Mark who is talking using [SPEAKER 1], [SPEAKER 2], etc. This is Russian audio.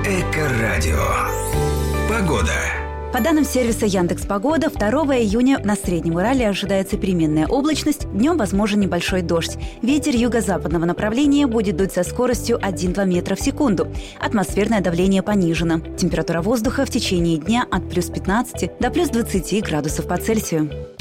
[SPEAKER 1] Эко-радио. Погода.
[SPEAKER 2] По данным сервиса Яндекс.Погода, 2 июня на Среднем Урале ожидается переменная облачность, днем возможен небольшой дождь. Ветер юго-западного направления будет дуть со скоростью 1-2 метра в секунду. Атмосферное давление понижено. Температура воздуха в течение дня от плюс 15 до плюс 20 градусов по Цельсию.